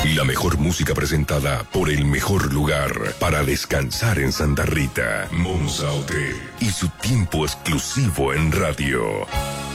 La mejor música presentada por el mejor lugar para descansar en Santa Rita. Monza Hotel y su tiempo exclusivo en radio.